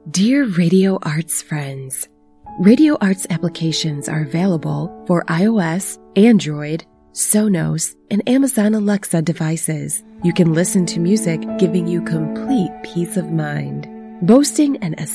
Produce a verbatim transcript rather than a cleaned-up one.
Dear Radio Arts friends, Radio Arts applications are available for iOS, Android, Sonos, and Amazon Alexa devices. You can listen to music giving you complete peace of mind. Boasting an